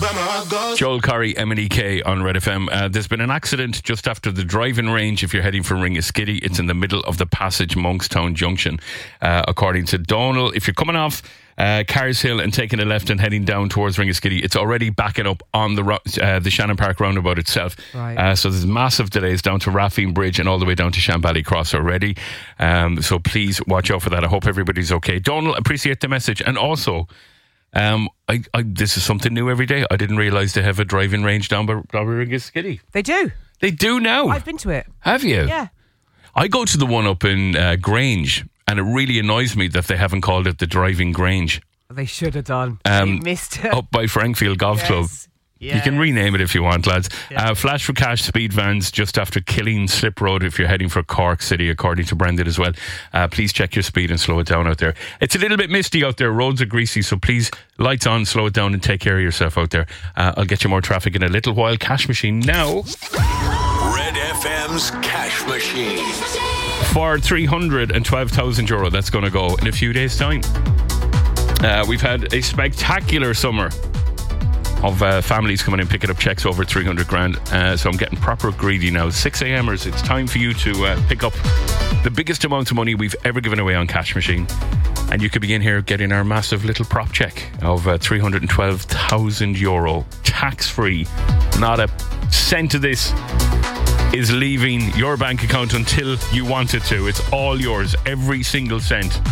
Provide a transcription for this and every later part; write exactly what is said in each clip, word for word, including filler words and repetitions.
Joel Corry, M and E K on Red F M. Uh, there's been an accident just after the driving range if you're heading for Ringaskiddy. It's in the middle of the Passage Monkstown Junction, uh, according to Donal. If you're coming off uh, Carrs Hill and taking a left and heading down towards Ringaskiddy, it's already backing up on the uh, the Shannon Park roundabout itself. Right. Uh, so there's massive delays down to Raffine Bridge and all the way down to Shanbally Cross already. Um, so please watch out for that. I hope everybody's okay. Donal, appreciate the message. And also, Um, I, I, this is something new every day. I didn't realise they have a driving range down by, by Ringaskiddy. They do. They do now. I've been to it. Have you? Yeah. I go to the one up in uh, Grange, and it really annoys me that they haven't called it the Driving Grange. They should have done. Um, they missed it. Up by Frankfield Golf Yes. Club. Yes. You can rename it if you want, lads. Yeah. Uh, Flash for Cash speed vans just after Killeen Slip Road if you're heading for Cork City, according to Brendan as well. Uh, please check your speed and slow it down out there. It's a little bit misty out there. Roads are greasy, so please, lights on, slow it down and take care of yourself out there. Uh, I'll get you more traffic in a little while. Cash Machine now. Red F M's Cash Machine. For three hundred twelve thousand euro, that's going to go in a few days' time. Uh, we've had a spectacular summer of uh, families coming in picking up checks over three hundred grand. Uh, so I'm getting proper greedy now. six a.m.ers, it's time for you to uh, pick up the biggest amount of money we've ever given away on Cash Machine. And you could be in here getting our massive little prop check of uh, three hundred twelve thousand euro, tax-free. Not a cent of this is leaving your bank account until you want it to. It's all yours, every single cent.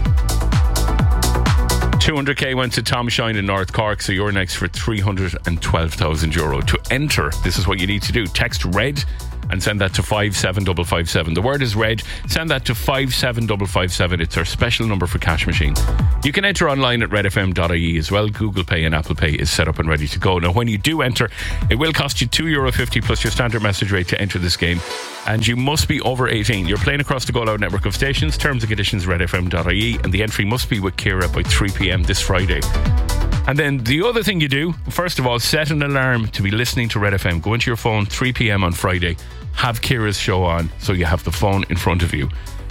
two hundred k went to Tom Shine in North Cork, so you're next for three hundred twelve thousand euro. To enter, this is what you need to do. Text RED and send that to five seven five five seven. The word is RED. Send that to five seven five five seven. It's our special number for Cash Machine. You can enter online at red f m dot i e as well. Google Pay and Apple Pay is set up and ready to go. Now, when you do enter, it will cost you two euro fifty plus your standard message rate to enter this game. And you must be over eighteen. You're playing across the Go Loud network of stations. Terms and conditions, red f m dot i e. And the entry must be with Ciara by three p.m. this Friday. And then the other thing you do, first of all, set an alarm to be listening to Red F M. Go into your phone, three p.m. on Friday. Have Ciara's show on so you have the phone in front of you.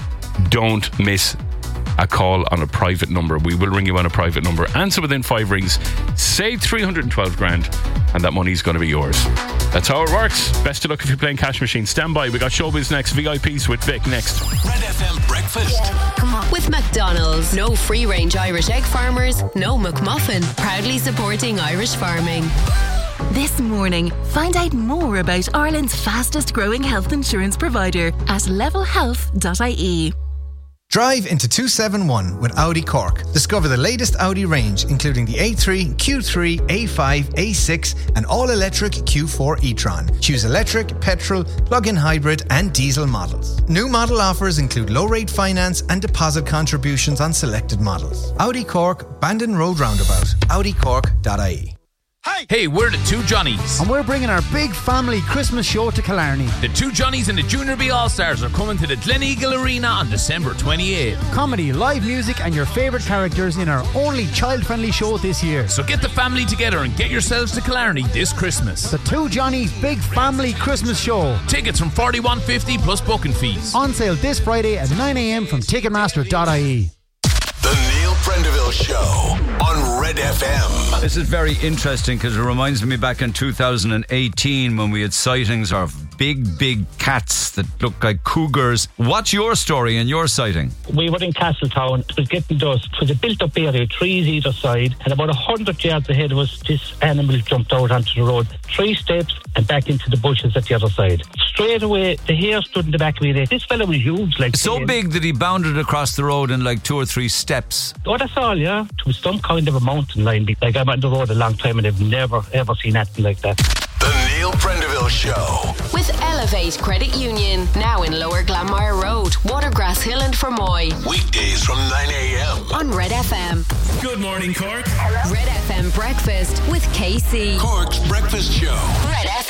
Don't miss a call on a private number. We will ring you on a private number. Answer within five rings. Save three hundred twelve grand and that money's going to be yours. That's how it works. Best of luck if you're playing Cash Machine. Stand by. We got Showbiz next. V I Ps with Vic next. Red F M Breakfast. Yeah, come on. With McDonald's. No free-range Irish egg farmers, no McMuffin. Proudly supporting Irish farming. This morning, find out more about Ireland's fastest growing health insurance provider at level health dot i e. Drive into two seventy-one with Audi Cork. Discover the latest Audi range, including the A three, Q three, A five, A six and all-electric Q four e-tron. Choose electric, petrol, plug-in hybrid and diesel models. New model offers include low-rate finance and deposit contributions on selected models. Audi Cork, Bandon Road Roundabout. audi cork dot i e. Hey! Hey, we're the Two Johnnies. And we're bringing our big family Christmas show to Killarney. The Two Johnnies and the Junior B All-Stars are coming to the Gleneagle Arena on December twenty-eighth. Comedy, live music and your favourite characters in our only child-friendly show this year. So get the family together and get yourselves to Killarney this Christmas. The Two Johnnies Big Family Christmas Show. Tickets from forty-one fifty plus booking fees. On sale this Friday at nine a.m. from ticketmaster dot i e. The Neil Prendeville Show on Red F M. This is very interesting because it reminds me back in two thousand eighteen when we had sightings of big, big cats that look like cougars. What's your story and your sighting? We were in Castletown. It was getting dusk. It was a built-up area, trees either side, and about a hundred yards ahead of us, this animal jumped out onto the road. Three steps and back into the bushes at the other side. Straight away, the hair stood in the back of my neck. This fella was huge, like so saying, big that he bounded across the road in like two or three steps. Oh, that's all, yeah. It was some kind of a mountain line. Like, I'm on the road a long time and I've never, ever seen anything like that. The Neil Prendeville Show. With Elevate Credit Union. Now in Lower Glanmire Road, Watergrass Hill and Fermoy. Weekdays from nine a.m. on Red F M. Good morning, Cork. Red F M Breakfast with K C. Cork's Breakfast Show. Red F